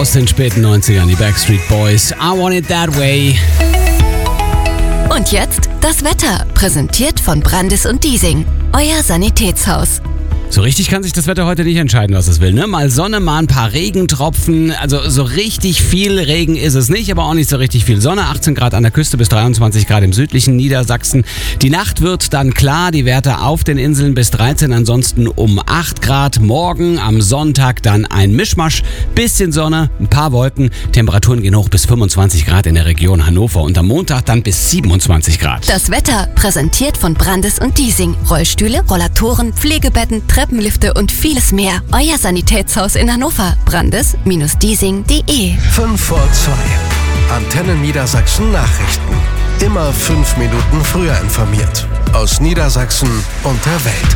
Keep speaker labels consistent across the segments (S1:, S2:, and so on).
S1: aus den späten 90ern, die Backstreet Boys. I Want It That Way.
S2: Und jetzt das Wetter, präsentiert von Brandis und Diesing, euer Sanitätshaus.
S1: So richtig kann sich das Wetter heute nicht entscheiden, was es will, ne? Mal Sonne, mal ein paar Regentropfen. Also so richtig viel Regen ist es nicht, aber auch nicht so richtig viel Sonne. 18 Grad an der Küste bis 23 Grad im südlichen Niedersachsen. Die Nacht wird dann klar, die Werte auf den Inseln bis 13, ansonsten um 8 Grad. Morgen am Sonntag dann ein Mischmasch, bisschen Sonne, ein paar Wolken. Temperaturen gehen hoch bis 25 Grad in der Region Hannover und am Montag dann bis 27 Grad.
S2: Das Wetter, präsentiert von Brandis und Diesing. Rollstühle, Rollatoren, Pflegebetten, Treppenlifte und vieles mehr. Euer Sanitätshaus in Hannover. Brandis-Diesing.de
S3: 5 vor 2. Antenne Niedersachsen Nachrichten. Immer 5 Minuten früher informiert. Aus Niedersachsen und der Welt.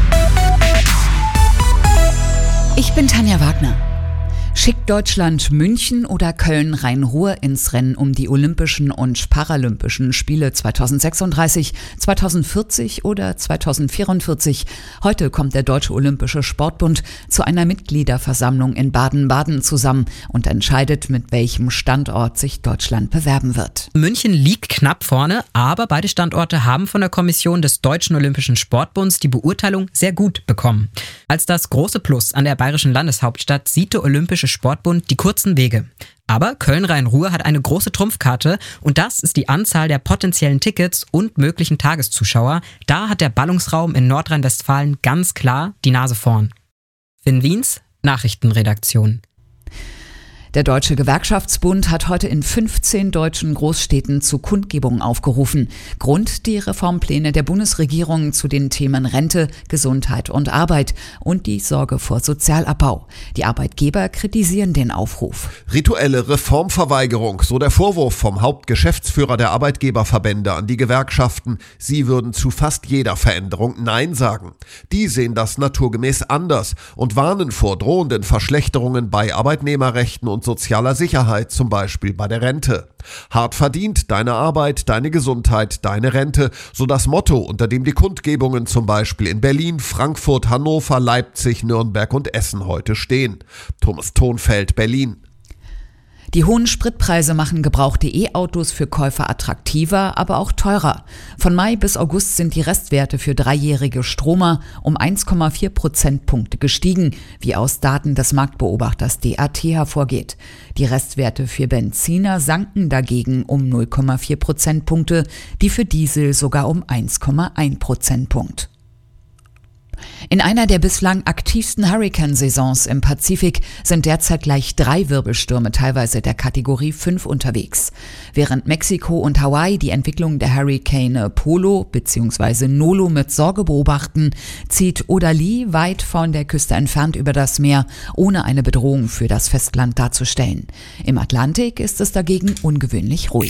S4: Ich bin Tanja Wagner. Schickt Deutschland München oder Köln-Rhein-Ruhr ins Rennen um die Olympischen und Paralympischen Spiele 2036, 2040 oder 2044? Heute kommt der Deutsche Olympische Sportbund zu einer Mitgliederversammlung in Baden-Baden zusammen und entscheidet, mit welchem Standort sich Deutschland bewerben wird.
S5: München liegt knapp vorne, aber beide Standorte haben von der Kommission des Deutschen Olympischen Sportbunds die Beurteilung sehr gut bekommen. Als das große Plus an der bayerischen Landeshauptstadt sieht der Olympische Sportbund die kurzen Wege. Aber Köln-Rhein-Ruhr hat eine große Trumpfkarte und das ist die Anzahl der potenziellen Tickets und möglichen Tageszuschauer. Da hat der Ballungsraum in Nordrhein-Westfalen ganz klar die Nase vorn. Finn Wiens, Nachrichtenredaktion.
S4: Der Deutsche Gewerkschaftsbund hat heute in 15 deutschen Großstädten zu Kundgebungen aufgerufen. Grund die Reformpläne der Bundesregierung zu den Themen Rente, Gesundheit und Arbeit und die Sorge vor Sozialabbau. Die Arbeitgeber kritisieren den Aufruf.
S6: Rituelle Reformverweigerung, so der Vorwurf vom Hauptgeschäftsführer der Arbeitgeberverbände an die Gewerkschaften. Sie würden zu fast jeder Veränderung Nein sagen. Die sehen das naturgemäß anders und warnen vor drohenden Verschlechterungen bei Arbeitnehmerrechten und sozialer Sicherheit, zum Beispiel bei der Rente. Hart verdient, deine Arbeit, deine Gesundheit, deine Rente, so das Motto, unter dem die Kundgebungen zum Beispiel in Berlin, Frankfurt, Hannover, Leipzig, Nürnberg und Essen heute stehen. Thomas Thonfeld, Berlin.
S4: Die hohen Spritpreise machen gebrauchte E-Autos für Käufer attraktiver, aber auch teurer. Von Mai bis August sind die Restwerte für dreijährige Stromer um 1,4 Prozentpunkte gestiegen, wie aus Daten des Marktbeobachters DAT hervorgeht. Die Restwerte für Benziner sanken dagegen um 0,4 Prozentpunkte, die für Diesel sogar um 1,1 Prozentpunkt. In einer der bislang aktivsten Hurrikansaisons im Pazifik sind derzeit gleich 3 Wirbelstürme teilweise der Kategorie 5 unterwegs. Während Mexiko und Hawaii die Entwicklung der Hurrikane Polo bzw. Nolo mit Sorge beobachten, zieht Odali weit von der Küste entfernt über das Meer, ohne eine Bedrohung für das Festland darzustellen. Im Atlantik ist es dagegen ungewöhnlich ruhig.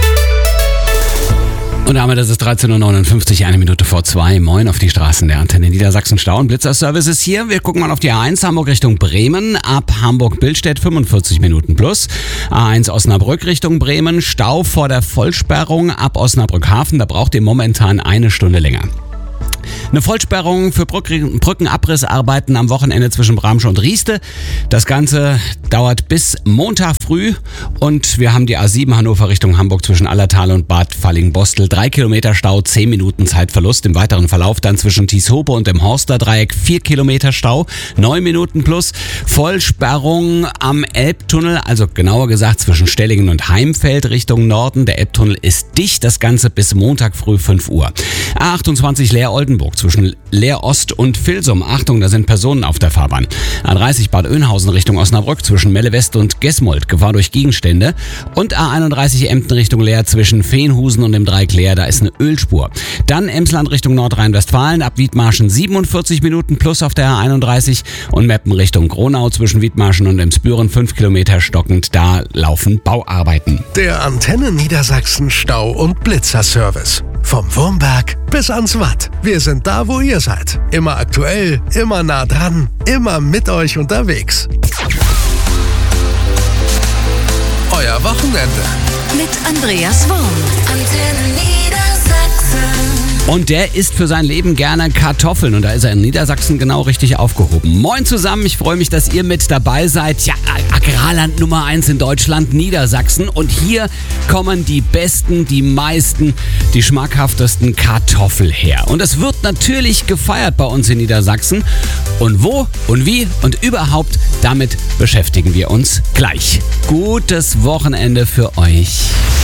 S1: Und damit ist es 13.59 Uhr, 1 Minute vor 2. Moin auf die Straßen der Antenne Niedersachsen. Stau und Blitzerservice ist hier. Wir gucken mal auf die A1 Hamburg Richtung Bremen. Ab Hamburg-Billstedt 45 Minuten plus. A1 Osnabrück Richtung Bremen. Stau vor der Vollsperrung ab Osnabrück-Hafen. Da braucht ihr momentan 1 Stunde länger. Eine Vollsperrung für Brückenabrissarbeiten am Wochenende zwischen Bramsche und Rieste. Das Ganze dauert bis Montag früh und wir haben die A7 Hannover Richtung Hamburg zwischen Allertal und Bad Fallingbostel. 3 Kilometer Stau, 10 Minuten Zeitverlust. Im weiteren Verlauf dann zwischen Tieshope und dem Horster-Dreieck 4 Kilometer Stau, 9 Minuten plus. Vollsperrung am Elbtunnel, also genauer gesagt zwischen Stellingen und Heimfeld Richtung Norden. Der Elbtunnel ist dicht, das Ganze bis Montag früh 5 Uhr. A28 Leer-Oldenburg zwischen Leer-Ost und Vilsum. Achtung, da sind Personen auf der Fahrbahn. A30 Bad Oeynhausen Richtung Osnabrück zwischen Melle West und Gesmold. Gefahr durch Gegenstände. Und A31 Emden Richtung Leer zwischen Feenhusen und dem Dreieck Leer. Da ist eine Ölspur. Dann Emsland Richtung Nordrhein-Westfalen. Ab Wiedmarschen 47 Minuten plus auf der A31. Und Meppen Richtung Gronau zwischen Wiedmarschen und Emsbüren 5 Kilometer stockend. Da laufen Bauarbeiten.
S3: Der Antenne Niedersachsen Stau- und Blitzerservice. Vom Wurmberg bis ans Watt. Wir sind da, wo ihr seid. Immer aktuell, immer nah dran, immer mit euch unterwegs. Euer Wochenende.
S2: Mit Andreas Wurm. Antenne Niedersachsen.
S1: Und der isst für sein Leben gerne Kartoffeln und da ist er in Niedersachsen genau richtig aufgehoben. Moin zusammen, ich freue mich, dass ihr mit dabei seid. Ja, Agrarland Nummer 1 in Deutschland, Niedersachsen. Und hier kommen die besten, die meisten, die schmackhaftesten Kartoffeln her. Und es wird natürlich gefeiert bei uns in Niedersachsen. Und wo und wie und überhaupt, damit beschäftigen wir uns gleich. Gutes Wochenende für euch.